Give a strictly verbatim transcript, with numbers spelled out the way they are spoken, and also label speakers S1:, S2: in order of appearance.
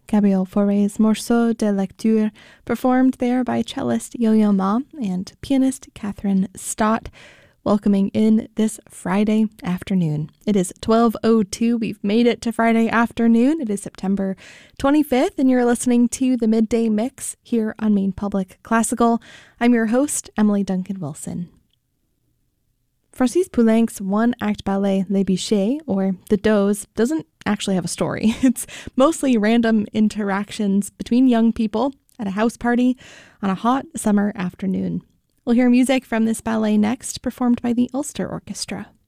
S1: Gabriel Fauré's Morceau de Lecture, performed there by cellist Yo-Yo Ma and pianist Catherine Stott, welcoming in this Friday afternoon. It is twelve oh two. We've made it to Friday afternoon. It is September twenty-fifth, and you're listening to the Midday Mix here on Maine Public Classical. I'm your host, Emily Duncan Wilson. Francis Poulenc's one-act ballet Les Bichets, or The Does, doesn't actually have a story. It's mostly random interactions between young people at a house party on a hot summer afternoon. We'll hear music from this ballet next, performed by the Ulster Orchestra.